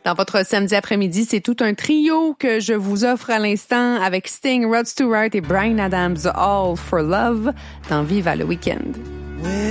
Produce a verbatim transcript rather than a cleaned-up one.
Dans votre samedi après-midi, c'est tout un trio que je vous offre à l'instant avec Sting, Rod Stewart et Bryan Adams, All for Love dans Viva le Week-end.